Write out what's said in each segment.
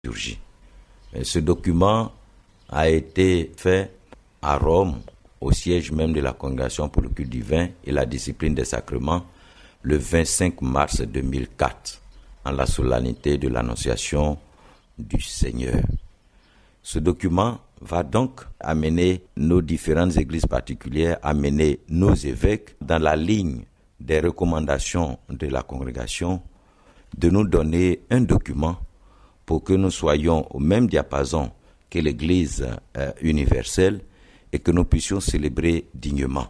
liturgie. Et ce document a été fait à Rome, au siège même de la Congrégation pour le culte divin et la discipline des sacrements, le 25 mars 2004, en la solennité de l'Annonciation du Seigneur. Ce document va donc amener nos différentes églises particulières, amener nos évêques dans la ligne des recommandations de la congrégation, de nous donner un document pour que nous soyons au même diapason que l'Église universelle et que nous puissions célébrer dignement.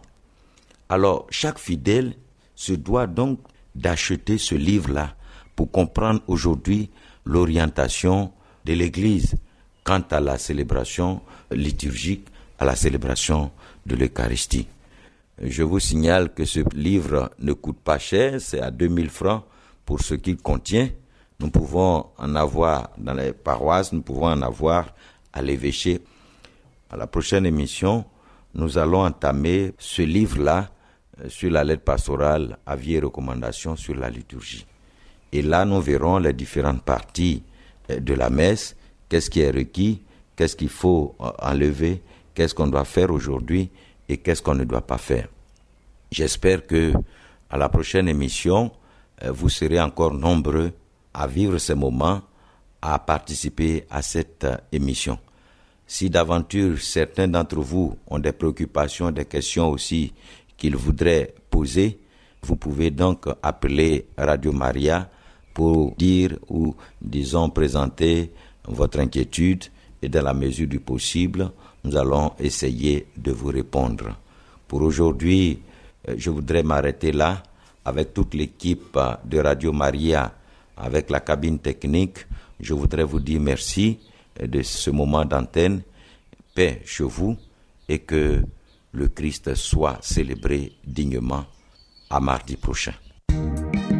Alors, chaque fidèle se doit donc d'acheter ce livre-là pour comprendre aujourd'hui l'orientation de l'Église quant à la célébration liturgique, à la célébration de l'Eucharistie. Je vous signale que ce livre ne coûte pas cher, c'est à 2000 francs pour ce qu'il contient. Nous pouvons en avoir dans les paroisses, nous pouvons en avoir à l'évêché. À la prochaine émission, nous allons entamer ce livre-là sur la lettre pastorale, avis et recommandations sur la liturgie. Et là, nous verrons les différentes parties de la messe, qu'est-ce qui est requis, qu'est-ce qu'il faut enlever, qu'est-ce qu'on doit faire aujourd'hui et qu'est-ce qu'on ne doit pas faire. J'espère que à la prochaine émission, vous serez encore nombreux à vivre ces moments, à participer à cette émission. Si d'aventure certains d'entre vous ont des préoccupations, des questions aussi qu'ils voudraient poser, vous pouvez donc appeler Radio Maria pour dire ou, disons, présenter votre inquiétude et dans la mesure du possible, nous allons essayer de vous répondre. Pour aujourd'hui, je voudrais m'arrêter là avec toute l'équipe de Radio Maria, avec la cabine technique. Je voudrais vous dire merci de ce moment d'antenne, paix chez vous et que le Christ soit célébré dignement à mardi prochain.